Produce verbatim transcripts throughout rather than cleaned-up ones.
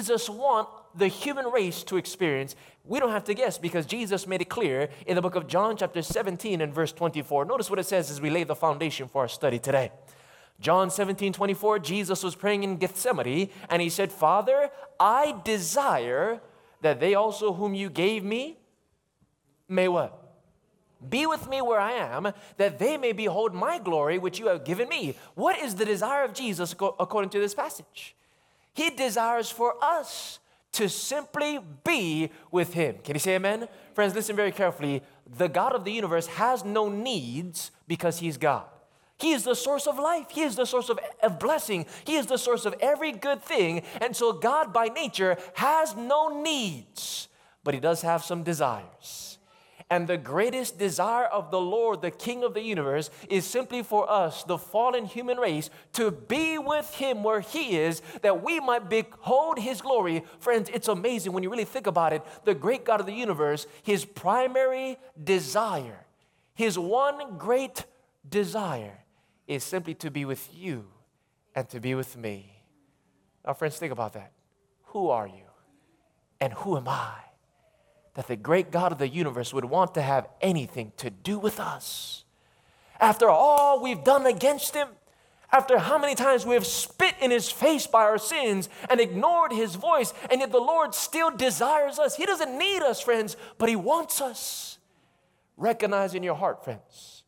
Jesus want the human race to experience? We don't have to guess because Jesus made it clear in the book of John chapter seventeen and verse twenty-four. Notice what it says as we lay the foundation for our study today. John seventeen, twenty-four, Jesus was praying in Gethsemane and he said, Father, I desire that they also whom you gave me may what? Be with me where I am, that they may behold my glory which you have given me. What is the desire of Jesus according to this passage? He desires for us to simply be with him. Can you say amen? Friends, listen very carefully. The God of the universe has no needs because he's God. He is the source of life. He is the source of, of blessing. He is the source of every good thing. And so God by nature has no needs, but he does have some desires. And the greatest desire of the Lord, the King of the universe, is simply for us, the fallen human race, to be with him where he is, that we might behold his glory. Friends, it's amazing when you really think about it. The great God of the universe, his primary desire, his one great desire is simply to be with you and to be with me. Now, friends, think about that. Who are you? And who am I? That the great God of the universe would want to have anything to do with us. After all we've done against him, after how many times we have spit in his face by our sins and ignored his voice, and yet the Lord still desires us. He doesn't need us, friends, but he wants us. Recognize in your heart, friends,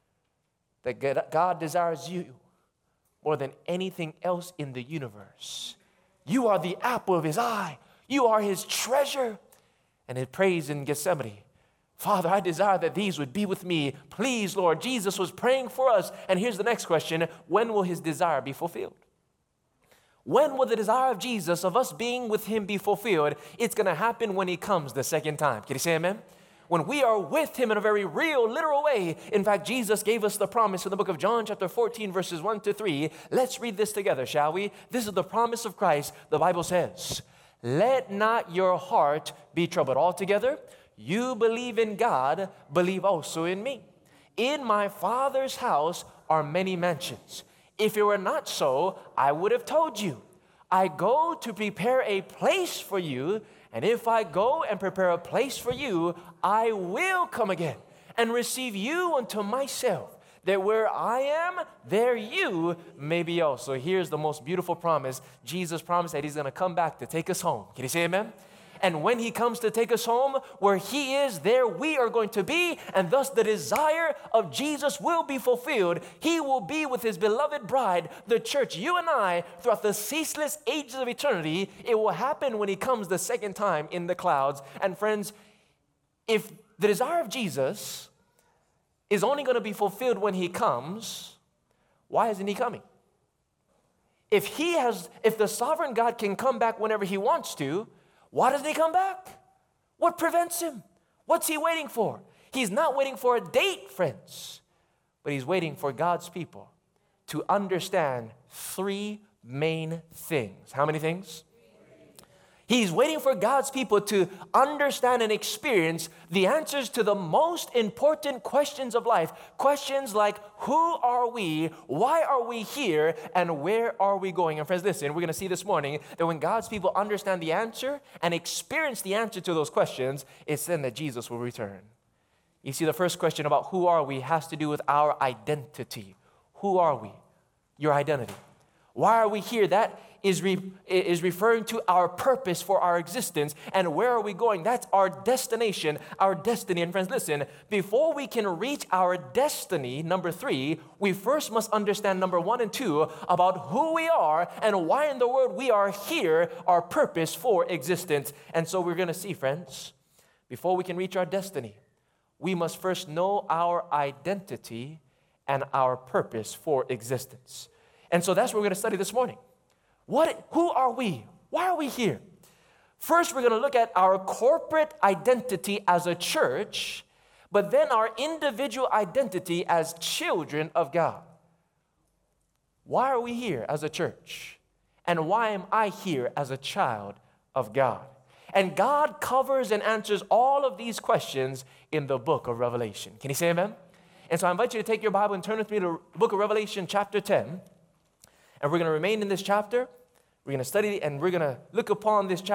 that God desires you more than anything else in the universe. You are the apple of his eye. You are his treasure. And it prays in Gethsemane, Father, I desire that these would be with me. Please, Lord. Jesus was praying for us. And here's the next question. When will his desire be fulfilled? When will the desire of Jesus, of us being with him, be fulfilled? It's going to happen when he comes the second time. Can you say amen? When we are with him in a very real, literal way. In fact, Jesus gave us the promise in the book of John chapter fourteen, verses one to three. Let's read this together, shall we? This is the promise of Christ. The Bible says, let not your heart be troubled. Altogether, you believe in God, believe also in me. In my Father's house are many mansions. If it were not so, I would have told you. I go to prepare a place for you, and if I go and prepare a place for you, I will come again and receive you unto myself, that where I am, there you may be also. Here's the most beautiful promise. Jesus promised that he's going to come back to take us home. Can you say amen? And when he comes to take us home, where he is, there we are going to be. And thus the desire of Jesus will be fulfilled. He will be with his beloved bride, the church, you and I, throughout the ceaseless ages of eternity. It will happen when he comes the second time in the clouds. And friends, if the desire of Jesus is only going to be fulfilled when he comes, why isn't he coming? If he has, if the sovereign God can come back whenever he wants to, why doesn't he come back? What prevents him? What's he waiting for? He's not waiting for a date, friends, but he's waiting for God's people to understand three main things. How many things? He's waiting for God's people to understand and experience the answers to the most important questions of life. Questions like, who are we? Why are we here? And where are we going? And friends, listen, we're going to see this morning that when God's people understand the answer and experience the answer to those questions, it's then that Jesus will return. You see, the first question about who are we has to do with our identity. Who are we? Your identity. Why are we here? That is, re- is referring to our purpose for our existence. And where are we going? That's our destination, our destiny. And friends, listen, before we can reach our destiny, number three, we first must understand number one and two about who we are and why in the world we are here, our purpose for existence. And so we're going to see, friends, before we can reach our destiny, we must first know our identity and our purpose for existence. And so that's what we're going to study this morning. What, who are we? Why are we here? First, we're going to look at our corporate identity as a church, but then our individual identity as children of God. Why are we here as a church? And why am I here as a child of God? And God covers and answers all of these questions in the book of Revelation. Can you say amen? And so I invite you to take your Bible and turn with me to the book of Revelation chapter ten. And we're going to remain in this chapter We're going to study and we're going to look upon this chapter